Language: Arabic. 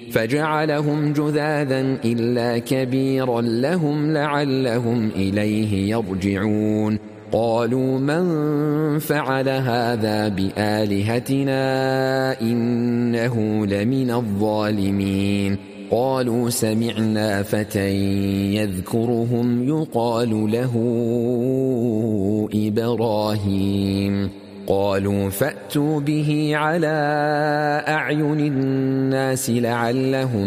فجعلهم جذاذا إلا كبيرا لهم لعلهم إليه يرجعون قالوا من فعل هذا بآلهتنا إنه لمن الظالمين قالوا سمعنا فتى يذكرهم يقال له إبراهيم قالوا فأتوا به على أعين الناس لعلهم